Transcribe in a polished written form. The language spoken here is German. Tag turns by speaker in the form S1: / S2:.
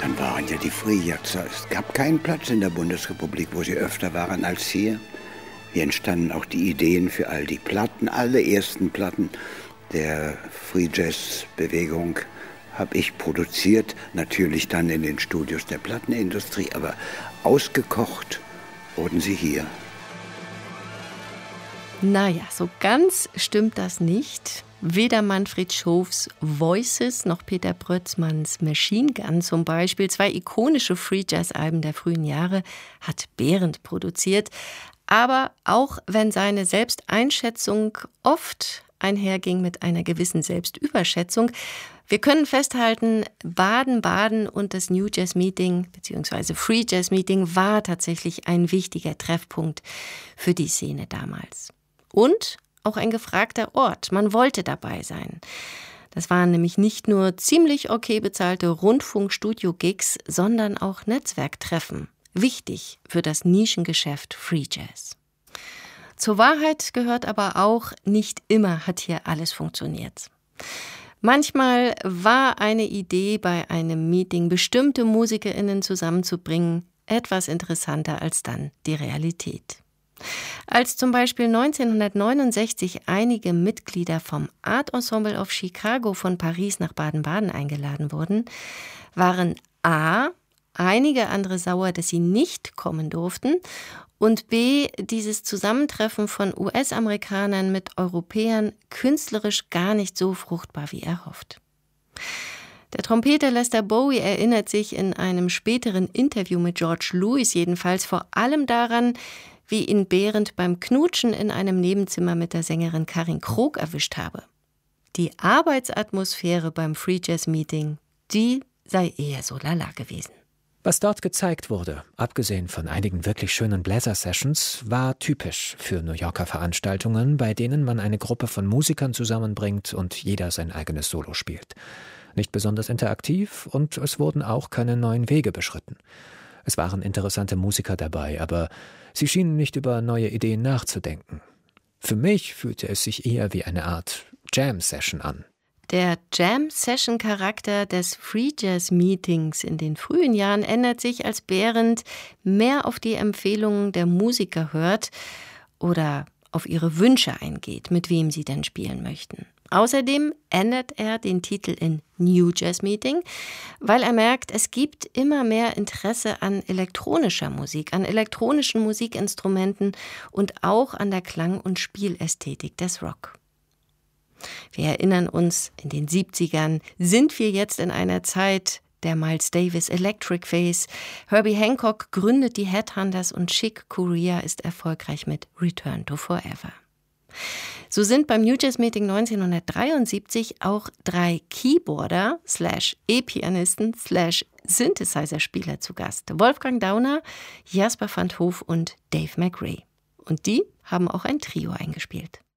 S1: Dann waren ja die Free Jazzer. Es gab keinen Platz in der Bundesrepublik, wo sie öfter waren als hier. Hier entstanden auch die Ideen für all die Platten. Alle ersten Platten der Free Jazz Bewegung habe ich produziert. Natürlich dann in den Studios der Plattenindustrie, aber ausgekocht wurden sie hier.
S2: Naja, so ganz stimmt das nicht. Weder Manfred Schofs Voices noch Peter Brötzmanns Machine Gun zum Beispiel, 2 ikonische Free-Jazz-Alben der frühen Jahre, hat Behrendt produziert. Aber auch wenn seine Selbsteinschätzung oft einherging mit einer gewissen Selbstüberschätzung, wir können festhalten, Baden-Baden und das New Jazz Meeting bzw. Free Jazz Meeting war tatsächlich ein wichtiger Treffpunkt für die Szene damals. Und auch ein gefragter Ort. Man wollte dabei sein. Das waren nämlich nicht nur ziemlich okay bezahlte Rundfunkstudio-Gigs, sondern auch Netzwerktreffen. Wichtig für das Nischengeschäft Free Jazz. Zur Wahrheit gehört aber auch, nicht immer hat hier alles funktioniert. Manchmal war eine Idee bei einem Meeting, bestimmte MusikerInnen zusammenzubringen, etwas interessanter als dann die Realität. Als zum Beispiel 1969 einige Mitglieder vom Art Ensemble of Chicago von Paris nach Baden-Baden eingeladen wurden, waren a. einige andere sauer, dass sie nicht kommen durften und b. dieses Zusammentreffen von US-Amerikanern mit Europäern künstlerisch gar nicht so fruchtbar wie erhofft. Der Trompeter Lester Bowie erinnert sich in einem späteren Interview mit George Lewis jedenfalls vor allem daran, wie ihn Behrendt beim Knutschen in einem Nebenzimmer mit der Sängerin Karin Krog erwischt habe. Die Arbeitsatmosphäre beim Free Jazz Meeting, die sei eher so lala gewesen.
S3: Was dort gezeigt wurde, abgesehen von einigen wirklich schönen Bläser-Sessions, war typisch für New Yorker Veranstaltungen, bei denen man eine Gruppe von Musikern zusammenbringt und jeder sein eigenes Solo spielt. Nicht besonders interaktiv und es wurden auch keine neuen Wege beschritten. Es waren interessante Musiker dabei, aber sie schienen nicht über neue Ideen nachzudenken. Für mich fühlte es sich eher wie eine Art Jam-Session an.
S2: Der Jam-Session-Charakter des Free-Jazz-Meetings in den frühen Jahren ändert sich, als Behrendt mehr auf die Empfehlungen der Musiker hört oder auf ihre Wünsche eingeht, mit wem sie denn spielen möchten. Außerdem ändert er den Titel in New Jazz Meeting, weil er merkt, es gibt immer mehr Interesse an elektronischer Musik, an elektronischen Musikinstrumenten und auch an der Klang- und Spielästhetik des Rock. Wir erinnern uns, in den 70ern sind wir jetzt in einer Zeit der Miles Davis Electric Phase. Herbie Hancock gründet die Headhunters und Chick Corea ist erfolgreich mit Return to Forever. So sind beim New Jazz Meeting 1973 auch 3 Keyboarder /E-Pianisten /Synthesizer-Spieler zu Gast. Wolfgang Dauner, Jasper van 't Hof und Dave McRae. Und die haben auch ein Trio eingespielt.